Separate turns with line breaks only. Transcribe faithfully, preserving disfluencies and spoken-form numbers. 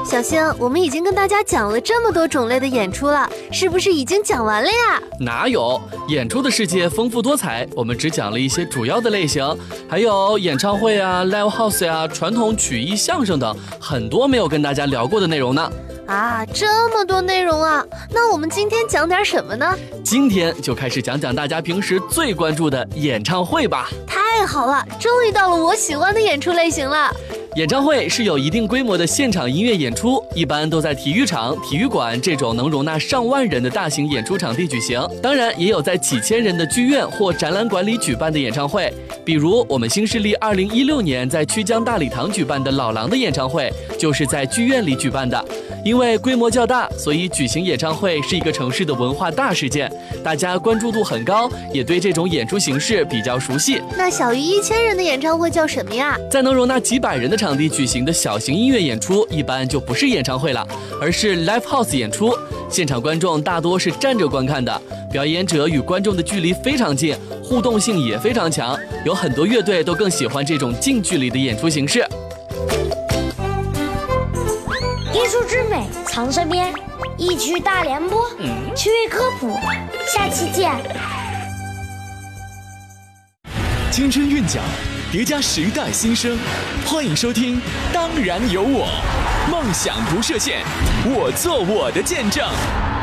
小星，我们已经跟大家讲了这么多种类的演出了，是不是已经讲完了呀？
哪有，演出的世界丰富多彩，我们只讲了一些主要的类型，还有演唱会啊、live house 啊、传统曲艺、相声等，很多没有跟大家聊过的内容呢。
啊，这么多内容啊！那我们今天讲点什么呢？
今天就开始讲讲大家平时最关注的演唱会吧。
太好了，终于到了我喜欢的演出类型了。
演唱会是有一定规模的现场音乐演出，一般都在体育场、体育馆这种能容纳上万人的大型演出场地举行。当然，也有在几千人的剧院或展览馆里举办的演唱会，比如我们新势力二零一六年在曲江大礼堂举办的老狼的演唱会，就是在剧院里举办的。因为规模较大，所以举行演唱会是一个城市的文化大事件，大家关注度很高，也对这种演出形式比较熟悉。
那小于一千人的演唱会叫什么呀？
在能容纳几百人的场地举行的小型音乐演出，一般就不是演唱会了，而是 live house 演出。现场观众大多是站着观看的，表演者与观众的距离非常近，互动性也非常强，有很多乐队都更喜欢这种近距离的演出形式。
艺术之美藏身边，一曲大联播，趣味科普，下期见。
青春韵脚，叠加时代新生，欢迎收听《当然有我》，梦想不设限，我做我的见证。